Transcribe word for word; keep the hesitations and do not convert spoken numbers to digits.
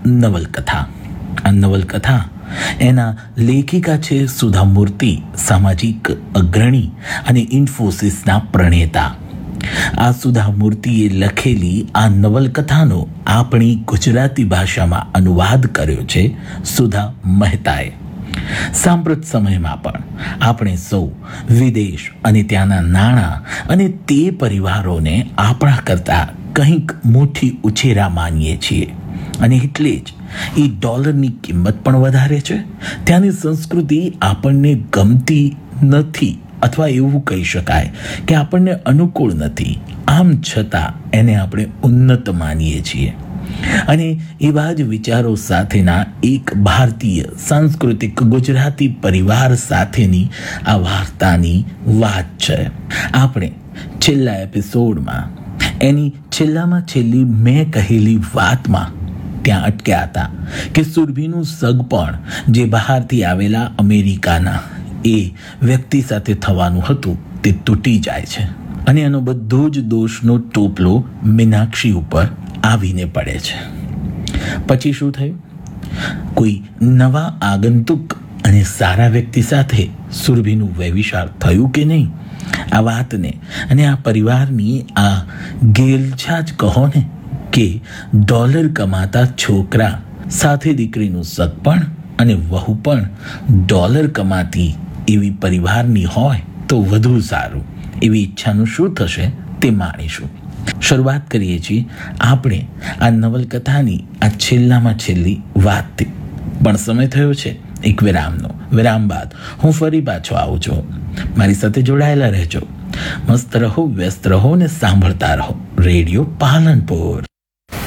નવલકથા. આ નવલકથા એના લેખિકા છે સુધા મૂર્તિ, સામાજિક અગ્રણી અને ઇન્ફોસિસના પ્રણેતા. આ સુધા મૂર્તિએ લખેલી આ નવલકથાનો આપણી ગુજરાતી ભાષામાં અનુવાદ કર્યો છે સુધા મહેતાએ. સાંપ્રત સમયમાં પણ આપણે સૌ વિદેશ અને ત્યાંના નાણાં અને તે પરિવારોને આપણા કરતાં કંઈક મોટી ઉછેરા માનીએ છીએ, અને એટલે જ એ ડોલરની કિંમત પણ વધારે છે. ત્યાંની સંસ્કૃતિ આપણને ગમતી નથી, અથવા એવું કહી શકાય કે આપણને અનુકૂળ નથી. આમ છતાં એને આપણે ઉન્નત માનીએ છીએ. અને એવા જ વિચારો સાથેના એક ભારતીય સાંસ્કૃતિક ગુજરાતી પરિવાર સાથેની આ વાર્તાની વાત છે. આપણે છેલ્લા એપિસોડમાં એની છેલ્લામાં છેલ્લી મેં કહેલી વાતમાં ત્યાં અટક્યા હતા કે સુરભીનું સગપણ જે બહારથી આવેલા અમેરિકાના એ વ્યક્તિ સાથે થવાનું હતું તે તૂટી જાય છે, અને એનો બધો જ દોષનો ટોપલો મીનાક્ષી ઉપર આવીને પડે છે. પછી શું થયું? કોઈ નવા આગંતુક અને સારા વ્યક્તિ સાથે સુરભીનું વ્યભિચાર થયું કે નહીં? આ વાતને અને આ પરિવારની આ ગેલછા જ કહો ને, કે ડોલર કમાતા છોકરા સાથે દીકરીનું સગપણ અને વહુ પણ ડોલર કમાતી એવી પરિવારની હોય તો વધુ સારું. એવી ઈચ્છાનું શું થશે તે માણીશું. શરૂઆત કરીએ છીએ આપણે આ નવલકથાની આ છેલ્લામાં છેલ્લી વાતથી. પણ સમય થયો છે એક વિરામનો. વિરામ બાદ હું ફરી પાછો આવું છું. મારી સાથે જોડાયેલા રહેજો. મસ્ત રહો, વ્યસ્ત રહો ને સાંભળતા રહો રેડિયો પાલનપુર.